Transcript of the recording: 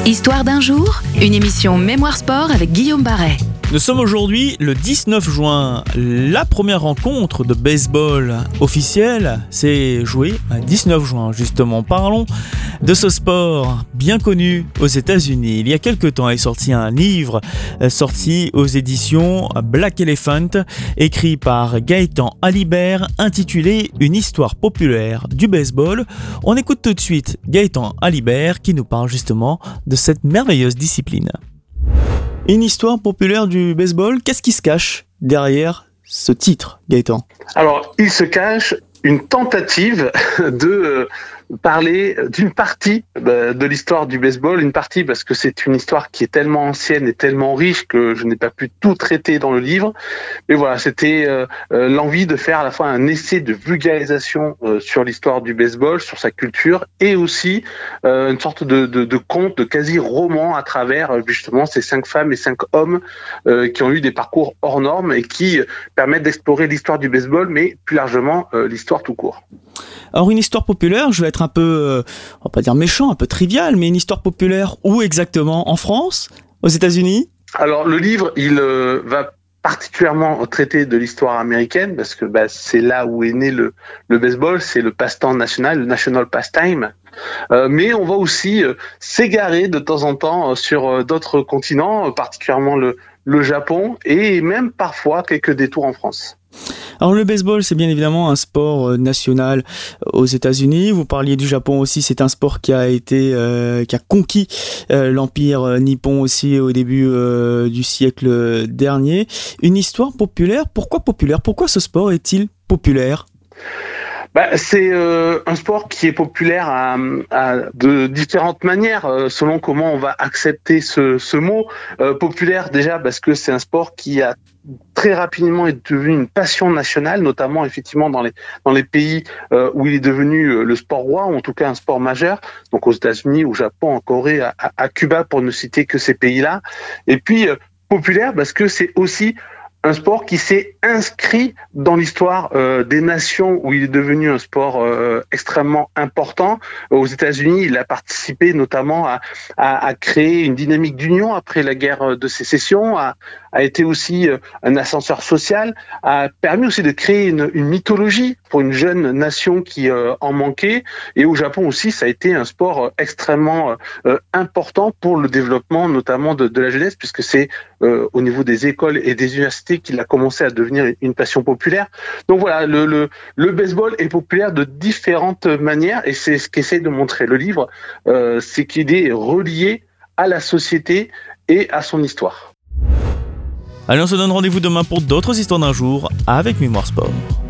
Histoire d'un jour, une émission Mémoire Sport avec Guillaume Barret. Nous sommes aujourd'hui le 19 juin. La première rencontre de baseball officielle s'est jouée un 19 juin justement. Parlons de ce sport bien connu aux États-Unis. Il y a quelque temps est sorti un livre sorti aux éditions Black Elephant, écrit par Gaëtan Alibert, intitulé Une histoire populaire du baseball. On écoute tout de suite Gaëtan Alibert qui nous parle justement de cette merveilleuse discipline. Une histoire populaire du baseball, qu'est-ce qui se cache derrière ce titre, Gaëtan ? Alors, il se cache une tentative de parler d'une partie de l'histoire du baseball, une partie parce que c'est une histoire qui est tellement ancienne et tellement riche que je n'ai pas pu tout traiter dans le livre. Mais voilà, c'était l'envie de faire à la fois un essai de vulgarisation sur l'histoire du baseball, sur sa culture, et aussi une sorte de conte, de quasi-roman à travers justement ces 5 femmes et 5 hommes qui ont eu des parcours hors normes et qui permettent d'explorer l'histoire du baseball, mais plus largement l'histoire tout court. Alors une histoire populaire, je vais être un peu, on va pas dire méchant, un peu trivial, mais une histoire populaire où exactement ? En France ? Aux États-Unis ? Alors le livre, il va particulièrement traiter de l'histoire américaine parce que c'est là où est né le baseball, c'est le passe-temps national, le national pastime. Mais on va aussi s'égarer de temps en temps sur d'autres continents, particulièrement le Japon et même parfois quelques détours en France. Alors le baseball, c'est bien évidemment un sport national aux États-Unis. Vous parliez du Japon aussi, c'est un sport qui a conquis l'empire nippon aussi au début du siècle dernier. Une histoire populaire. Pourquoi populaire ? Pourquoi ce sport est-il populaire ? C'est un sport qui est populaire de différentes manières, selon comment on va accepter ce mot. Populaire déjà parce que c'est un sport qui a très rapidement est devenu une passion nationale, notamment effectivement dans les pays où il est devenu le sport roi, ou en tout cas un sport majeur, donc aux États-Unis, au Japon, en Corée, à Cuba, pour ne citer que ces pays-là. Et puis populaire parce que c'est aussi un sport qui s'est inscrit dans l'histoire des nations où il est devenu un sport extrêmement important. Aux États-Unis, il a participé notamment à créer une dynamique d'union après la guerre de sécession, a été aussi un ascenseur social, a permis aussi de créer une mythologie pour une jeune nation qui en manquait. Et au Japon aussi, ça a été un sport extrêmement important pour le développement notamment de la jeunesse, puisque c'est au niveau des écoles et des universités qu'il a commencé à devenir une passion populaire. Donc voilà, le baseball est populaire de différentes manières et c'est ce qu'essaie de montrer le livre, c'est qu'il est relié à la société et à son histoire. Allez, on se donne rendez-vous demain pour d'autres histoires d'un jour avec Mémoire Sport.